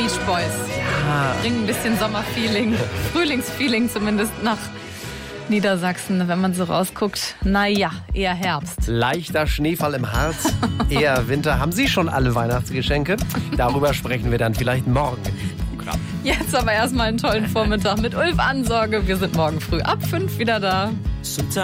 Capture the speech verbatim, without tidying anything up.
Beach Boys. Ja. Bringen ein bisschen Sommerfeeling, Frühlingsfeeling zumindest nach Niedersachsen, wenn man so rausguckt. Naja, eher Herbst. Leichter Schneefall im Harz, eher Winter. Haben Sie schon alle Weihnachtsgeschenke? Darüber sprechen wir dann vielleicht morgen in diesem Programm. Jetzt aber erstmal einen tollen Vormittag mit Ulf Ansorge. Wir sind morgen früh ab fünf wieder da.